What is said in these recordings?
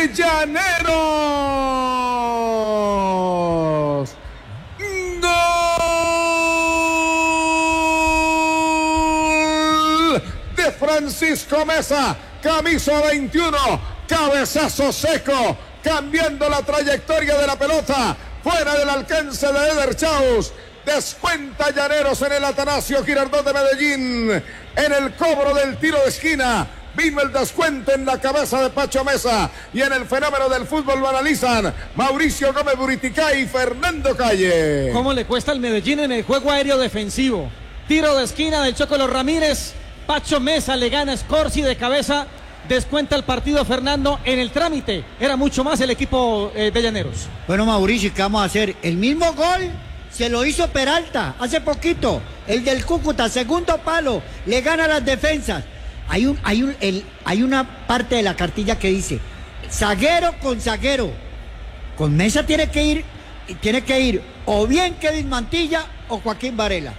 Llaneros. Gol de Francisco Meza, camisa 21, cabezazo seco, cambiando la trayectoria de la pelota, fuera del alcance de Eder Chaus. Descuenta Llaneros en el Atanasio Girardot de Medellín. En el cobro del tiro de esquina vino el descuento en la cabeza de Pacho Meza. Y en el fenómeno del fútbol lo analizan Mauricio Gómez Buriticá y Fernando Calle. ¿Cómo le cuesta al Medellín en el juego aéreo defensivo? Tiro de esquina del Chocolo Ramírez. Pacho Meza le gana a Scorsi de cabeza. Descuenta el partido Fernando. En el trámite era mucho más el equipo de Llaneros. Bueno, Mauricio, ¿qué vamos a hacer? El mismo gol se lo hizo Peralta hace poquito, el del Cúcuta, segundo palo, le gana las defensas. Hay una parte de la cartilla que dice zaguero con zaguero. Con Meza tiene que ir o bien Kevin Mantilla o Joaquín Varela.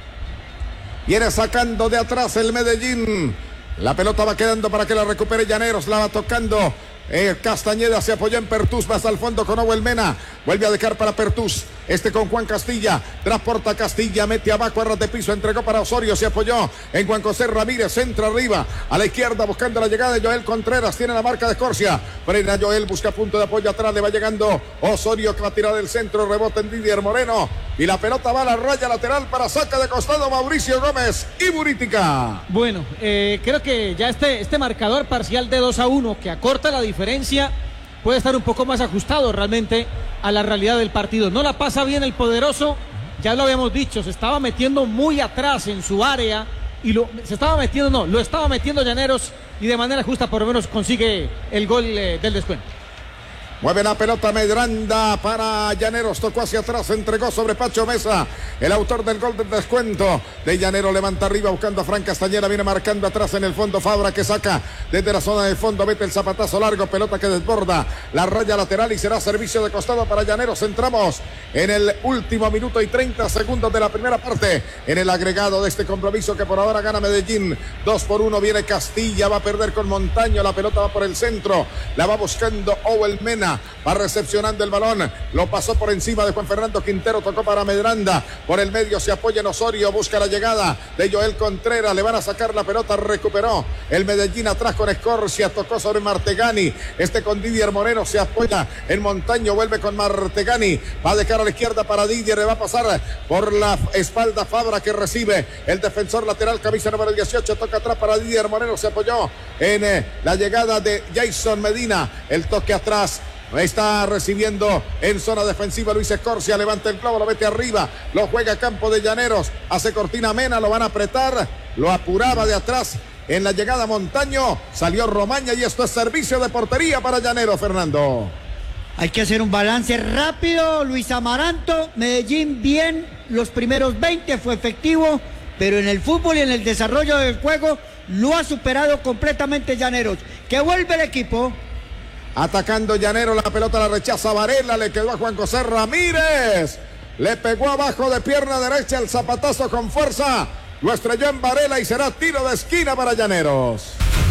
Viene sacando de atrás el Medellín. La pelota va quedando para que la recupere Llaneros, la va tocando Castañeda, se apoyó en Pertús, más al fondo con Owen Mena, vuelve a dejar para Pertús, con Juan Castilla, transporta Castilla, mete abajo a ras de piso, entregó para Osorio, se apoyó en Juan José Ramírez, entra arriba, a la izquierda buscando la llegada de Joel Contreras, tiene la marca de Corsia, frena Joel, busca punto de apoyo atrás, le va llegando Osorio que va a tirar del centro, rebota en Didier Moreno, y la pelota va a la raya lateral para saca de costado Mauricio Gómez y Buriticá. Bueno, creo que ya este marcador parcial de 2-1 que acorta la diferencia puede estar un poco más ajustado realmente a la realidad del partido. No la pasa bien el poderoso, ya lo habíamos dicho, se estaba metiendo muy atrás en su área y lo estaba metiendo Llaneros y de manera justa por lo menos consigue el gol del descuento. Mueve la pelota Medranda para Llaneros, tocó hacia atrás, entregó sobre Pacho Meza, el autor del gol del descuento de Llaneros, levanta arriba buscando a Fran Castañeda, viene marcando atrás en el fondo Fabra que saca desde la zona de fondo, mete el zapatazo largo, pelota que desborda la raya lateral y será servicio de costado para Llaneros. Entramos en el último minuto y 30 segundos de la primera parte, en el agregado de este compromiso que por ahora gana Medellín, 2-1, viene Castilla, va a perder con Montaño, la pelota va por el centro, la va buscando Owen Mena, va recepcionando el balón, lo pasó por encima de Juan Fernando Quintero, tocó para Medranda, por el medio se apoya en Osorio, busca la llegada de Joel Contreras, le van a sacar la pelota, recuperó el Medellín atrás con Escorcia, tocó sobre Martegani, con Didier Moreno, se apoya en Montaño, vuelve con Martegani, va a dejar a la izquierda para Didier, le va a pasar por la espalda Fabra que recibe el defensor lateral, camisa número 18, toca atrás para Didier Moreno, se apoyó en la llegada de Jason Medina, el toque atrás. Está recibiendo en zona defensiva Luis Escorcia, levanta el clavo, lo mete arriba, lo juega a campo de Llaneros, hace cortina Mena, lo van a apretar, lo apuraba de atrás en la llegada Montaño, salió Romaña y esto es servicio de portería para Llaneros, Fernando. Hay que hacer un balance rápido, Luis Amaranto, Medellín bien, los primeros 20 fue efectivo, pero en el fútbol y en el desarrollo del juego lo ha superado completamente Llaneros, que vuelve el equipo. Atacando Llaneros, la pelota la rechaza Varela, le quedó a Juan José Ramírez, le pegó abajo de pierna derecha el zapatazo con fuerza, lo estrelló en Varela y será tiro de esquina para Llaneros.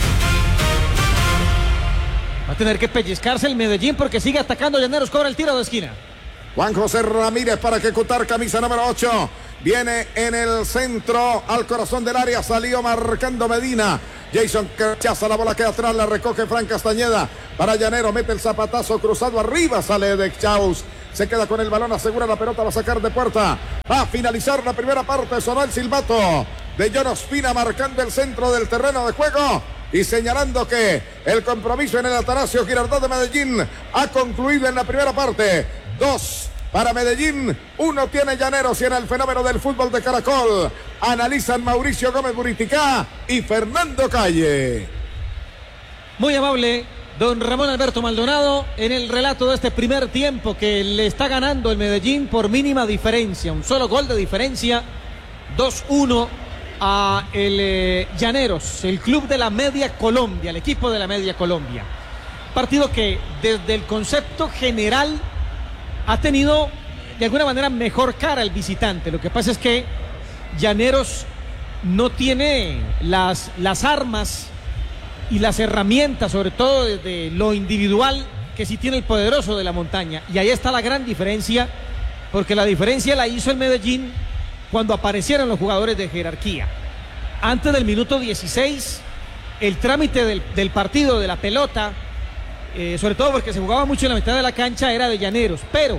Va a tener que pellizcarse el Medellín porque sigue atacando Llaneros, cobra el tiro de esquina. Juan José Ramírez para ejecutar, camisa número 8, viene en el centro al corazón del área, salió marcando Medina. Jason que rechaza la bola que atrás, la recoge Fran Castañeda para Llaneros, mete el zapatazo cruzado arriba, sale de Chaus, se queda con el balón, asegura la pelota, va a sacar de puerta, va a finalizar la primera parte, sonó el silbato de John Ospina marcando el centro del terreno de juego y señalando que el compromiso en el Atanasio Girardot de Medellín ha concluido en la primera parte. 2 para Medellín, 1 tiene Llaneros y en el fenómeno del fútbol de Caracol analizan Mauricio Gómez Buriticá y Fernando Calle. Muy amable don Ramón Alberto Maldonado en el relato de este primer tiempo que le está ganando el Medellín por mínima diferencia, un solo gol de diferencia, 2-1 a el Llaneros, el club de la Media Colombia, el equipo de la Media Colombia. Partido que desde el concepto general ha tenido de alguna manera mejor cara el visitante. Lo que pasa es que Llaneros no tiene las armas y las herramientas, sobre todo desde lo individual, que sí tiene el poderoso de la montaña. Y ahí está la gran diferencia, porque la diferencia la hizo el Medellín cuando aparecieron los jugadores de jerarquía. Antes del minuto 16, el trámite del partido, de la pelota, sobre todo porque se jugaba mucho en la mitad de la cancha, era de Llaneros, pero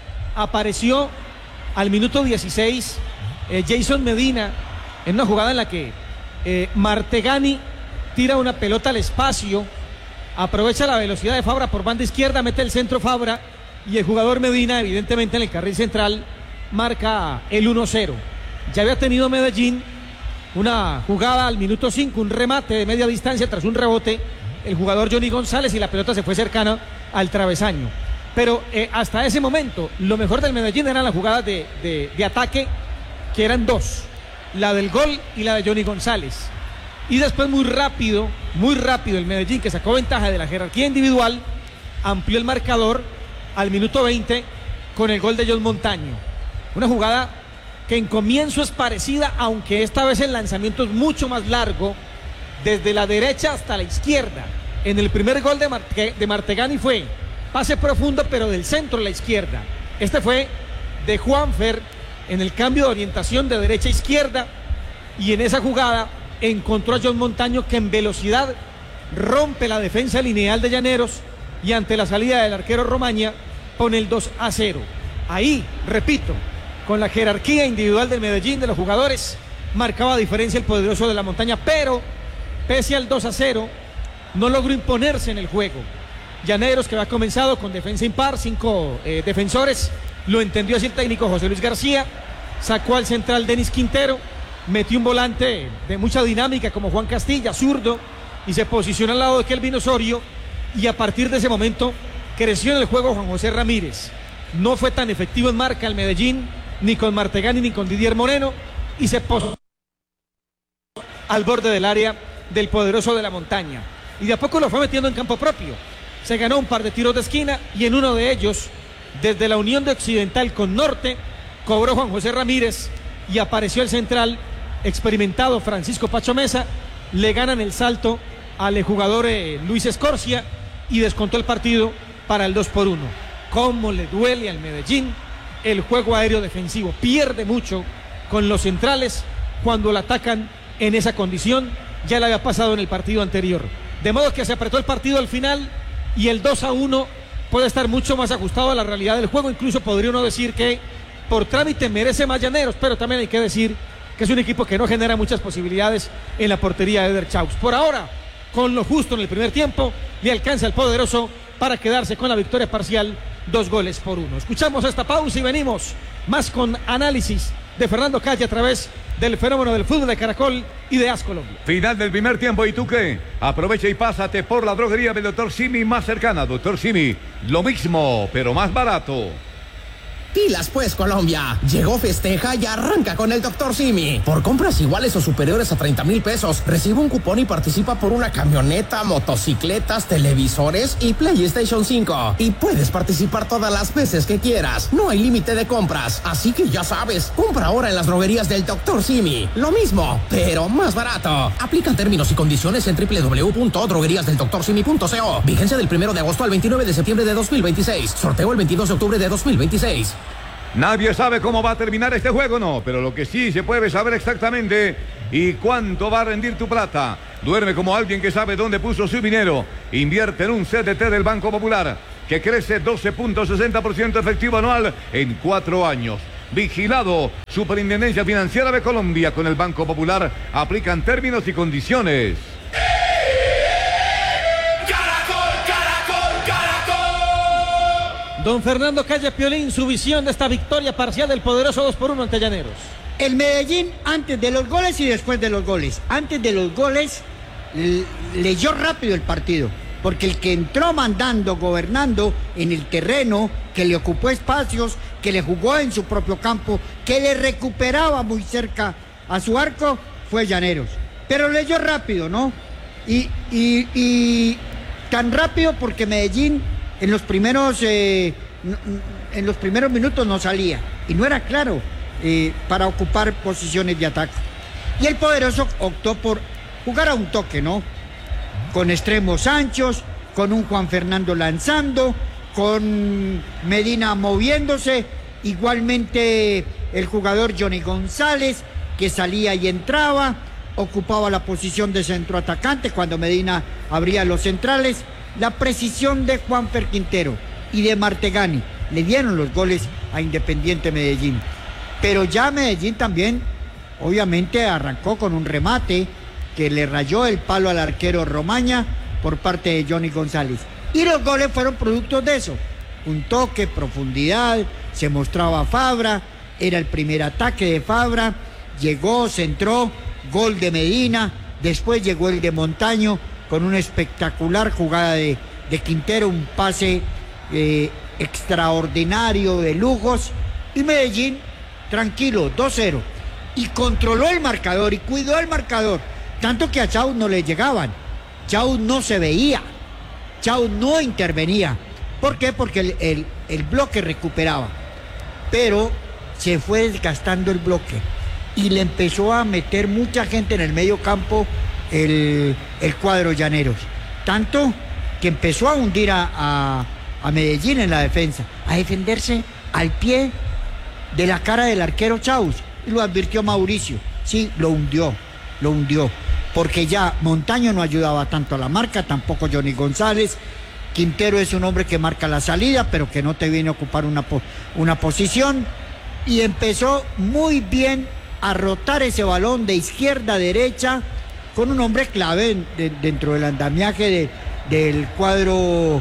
apareció al minuto 16 Jason Medina en una jugada en la que Martegani tira una pelota al espacio, aprovecha la velocidad de Fabra por banda izquierda, mete el centro Fabra y el jugador Medina, evidentemente en el carril central, marca el 1-0. Ya había tenido Medellín una jugada al minuto 5, un remate de media distancia tras un rebote, el jugador Johnny González, y la pelota se fue cercana al travesaño. Pero hasta ese momento, lo mejor del Medellín eran las jugadas de ataque, que eran dos, la del gol y la de Johnny González. Y después muy rápido el Medellín, que sacó ventaja de la jerarquía individual, amplió el marcador al minuto 20 con el gol de John Montaño. Una jugada que en comienzo es parecida, aunque esta vez el lanzamiento es mucho más largo, desde la derecha hasta la izquierda. En el primer gol de Martegani fue pase profundo, pero del centro a la izquierda. Este fue de Juanfer en el cambio de orientación de derecha a izquierda, y en esa jugada encontró a John Montaño, que en velocidad rompe la defensa lineal de Llaneros, y ante la salida del arquero Romaña pone el 2-0. Ahí, repito, con la jerarquía individual del Medellín, de los jugadores, marcaba diferencia el poderoso de la montaña, pero pese al 2-0 no logró imponerse en el juego. Llaneros, que había comenzado con defensa impar, 5 defensores, lo entendió así el técnico José Luis García, sacó al central Denis Quintero, metió un volante de mucha dinámica como Juan Castilla, zurdo, y se posicionó al lado de Kelvin Osorio, y a partir de ese momento creció en el juego Juan José Ramírez. No fue tan efectivo en marca el Medellín, ni con Martegani ni con Didier Moreno, y se posó al borde del área del poderoso de la montaña, y de a poco lo fue metiendo en campo propio. Se ganó un par de tiros de esquina, y en uno de ellos, desde la unión de Occidental con Norte, cobró Juan José Ramírez, y apareció el central experimentado Francisco Pacho Mesa. Le ganan el salto al jugador Luis Escorcia, y descontó el partido para el 2-1. Cómo le duele al Medellín el juego aéreo defensivo. Pierde mucho con los centrales cuando la atacan en esa condición. Ya le había pasado en el partido anterior. De modo que se apretó el partido al final, y el 2-1 puede estar mucho más ajustado a la realidad del juego. Incluso podría uno decir que por trámite merece más Llaneros, pero también hay que decir que es un equipo que no genera muchas posibilidades en la portería de Eder Chaux. Por ahora, con lo justo en el primer tiempo, le alcanza el poderoso para quedarse con la victoria parcial, 2-1. Escuchamos esta pausa y venimos más con análisis de Fernando Calle a través del fenómeno del fútbol de Caracol y de AS Colombia. Final del primer tiempo, ¿y tú qué? Aprovecha y pásate por la droguería del Dr. Simi más cercana. Dr. Simi, lo mismo, pero más barato. Pilas pues, Colombia. Llegó, festeja y arranca con el Dr. Simi. Por compras iguales o superiores a 30,000 pesos, recibe un cupón y participa por una camioneta, motocicletas, televisores y PlayStation 5. Y puedes participar todas las veces que quieras. No hay límite de compras. Así que ya sabes, compra ahora en las droguerías del Dr. Simi. Lo mismo, pero más barato. Aplican términos y condiciones en www.drogueríasdeldoctorsimi.co. Vigencia del 1 de agosto al 29 de septiembre de 2026. Sorteo el 22 de octubre de 2026. Nadie sabe cómo va a terminar este juego, no, pero lo que sí se puede saber exactamente y cuánto va a rendir tu plata. Duerme como alguien que sabe dónde puso su dinero. Invierte en un CDT del Banco Popular, que crece 12.60% efectivo anual en 4 años. Vigilado Superintendencia Financiera de Colombia. Con el Banco Popular aplican términos y condiciones. Don Fernando Calle Piolín, su visión de esta victoria parcial del poderoso 2-1 ante Llaneros. El Medellín, antes de los goles y después de los goles. Antes de los goles, leyó rápido el partido, porque el que entró mandando, gobernando en el terreno, que le ocupó espacios, que le jugó en su propio campo, que le recuperaba muy cerca a su arco, fue Llaneros. Pero leyó rápido, ¿no? Y tan rápido porque Medellín en los primeros minutos no salía y no era claro para ocupar posiciones de ataque. Y el poderoso optó por jugar a un toque, ¿no? con extremos anchos, con un Juan Fernando lanzando, con Medina moviéndose, igualmente el jugador Johnny González, que salía y entraba, ocupaba la posición de centroatacante cuando Medina abría los centrales, la precisión de Juanfer Quintero y de Martegani le dieron los goles a Independiente Medellín. Pero ya Medellín también, obviamente, arrancó con un remate que le rayó el palo al arquero Romaña por parte de Johnny González. Y los goles fueron productos de eso. Un toque, profundidad, se mostraba Fabra, era el primer ataque de Fabra, llegó, centró, gol de Medina, después llegó el de Montaño con una espectacular jugada de Quintero, un pase extraordinario de lujos, y Medellín tranquilo, 2-0, y controló el marcador y cuidó el marcador, tanto que a Chau no le llegaban, Chau no se veía, Chau no intervenía. ¿Por qué? Porque el bloque recuperaba, pero se fue desgastando el bloque y le empezó a meter mucha gente en el medio campo el cuadro Llaneros, tanto que empezó a hundir a Medellín en la defensa, a defenderse al pie de la cara del arquero Chaus, y lo advirtió Mauricio, sí, lo hundió, porque ya Montaño no ayudaba tanto a la marca, tampoco Johnny González. Quintero es un hombre que marca la salida, pero que no te viene a ocupar una posición, y empezó muy bien a rotar ese balón de izquierda a derecha, con un hombre clave dentro del andamiaje del cuadro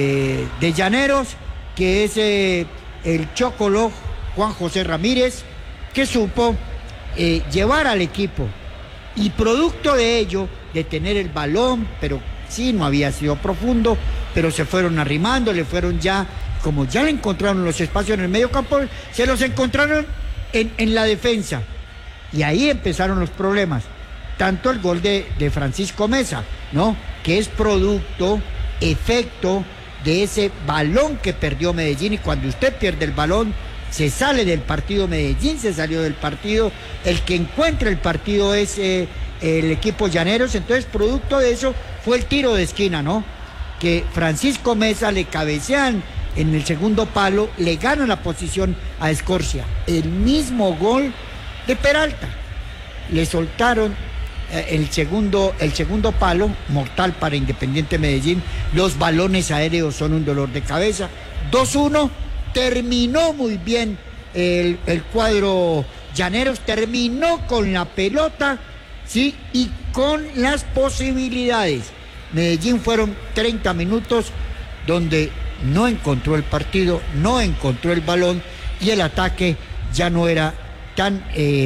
de Llaneros, que es el Chocolo Juan José Ramírez, que supo llevar al equipo, y producto de ello, de tener el balón, pero sí, no había sido profundo, pero se fueron arrimando, le fueron ya, como ya le encontraron los espacios en el medio campo, se los encontraron en la defensa, y ahí empezaron los problemas. Tanto el gol de Francisco Meza, ¿no?, que es producto, efecto de ese balón que perdió Medellín, y cuando usted pierde el balón, se sale del partido. Medellín se salió del partido, el que encuentra el partido es el equipo Llaneros. Entonces, producto de eso fue el tiro de esquina, ¿no?, que Francisco Meza le cabecean en el segundo palo, le gana la posición a Escorcia, el mismo gol de Peralta, le soltaron el segundo palo, mortal para Independiente Medellín. Los balones aéreos son un dolor de cabeza. 2-1, terminó muy bien el cuadro Llaneros, terminó con la pelota, sí, y con las posibilidades. Medellín fueron 30 minutos donde no encontró el partido, no encontró el balón, y el ataque ya no era tan,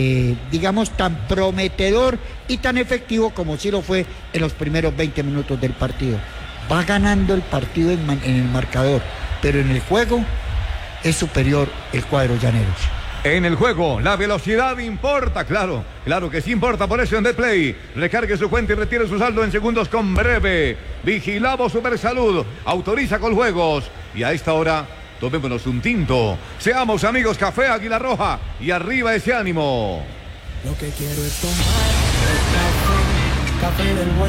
tan prometedor y tan efectivo como sí lo fue en los primeros 20 minutos del partido. Va ganando el partido en el marcador, pero en el juego es superior el cuadro Llaneros. En el juego, la velocidad importa, claro que sí importa, por eso en Dplay. Recargue su cuenta y retire su saldo en segundos con Breve. Vigilamos Supersalud, autoriza con juegos. Y a esta hora, tomémonos un tinto. Seamos amigos, Café Águila Roja, y arriba ese ánimo. Lo que quiero es tomar café del bueno.